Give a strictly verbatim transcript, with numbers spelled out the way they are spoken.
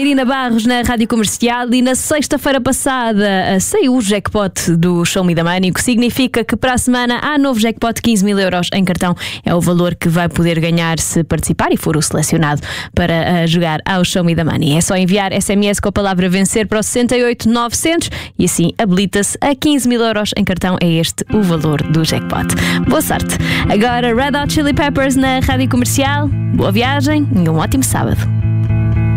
Catarina Barros na Rádio Comercial e na sexta-feira passada saiu o jackpot do Show Me the Money, o que significa que para a semana há novo jackpot de quinze mil euros em cartão. É o valor que vai poder ganhar se participar e for o selecionado para uh, jogar ao Show Me the Money. É só enviar S M S com a palavra vencer para o sessenta e oito novecentos e assim habilita-se a quinze mil euros em cartão. É este o valor do jackpot. Boa sorte! Agora Red Hot Chili Peppers na Rádio Comercial. Boa viagem e um ótimo sábado.